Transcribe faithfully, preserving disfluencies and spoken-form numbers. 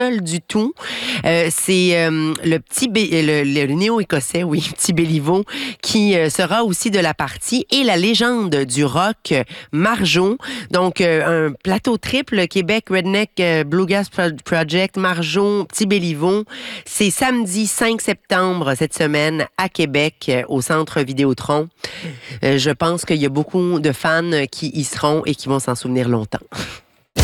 du tout. Euh, c'est euh, le petit bé- le, le, le néo-écossais, oui, petit Béliveau, qui euh, sera aussi de la partie, et la légende du rock, euh, Marjon. Donc, euh, un plateau triple, Québec Redneck euh, Bluegrass Pro- Project, Marjon, petit Béliveau. C'est samedi cinq septembre cette semaine à Québec, euh, au Centre Vidéotron. Euh, je pense qu'il y a beaucoup de fans qui y seront et qui vont s'en souvenir longtemps.